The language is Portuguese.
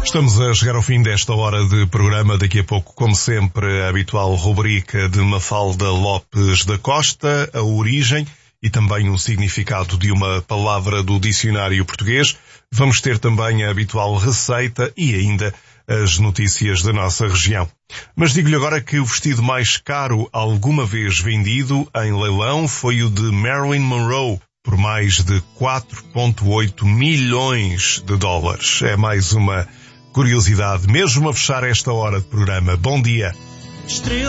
Estamos a chegar ao fim desta hora de programa. Daqui a pouco, como sempre, a habitual rubrica de Mafalda Lopes da Costa, a origem e também o significado de uma palavra do dicionário português. Vamos ter também a habitual receita e ainda as notícias da nossa região. Mas digo-lhe agora que o vestido mais caro alguma vez vendido em leilão foi o de Marilyn Monroe, por mais de 4,8 milhões de dólares. É mais uma curiosidade, mesmo a fechar esta hora de programa. Bom dia.